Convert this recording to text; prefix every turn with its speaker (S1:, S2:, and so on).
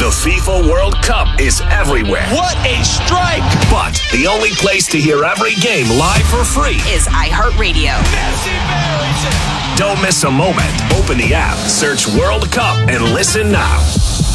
S1: The FIFA World Cup is everywhere.
S2: What a strike!
S1: But the only place to hear every game live for free
S3: is iHeartRadio.
S1: Don't miss a moment. Open the app, search World Cup, and listen now.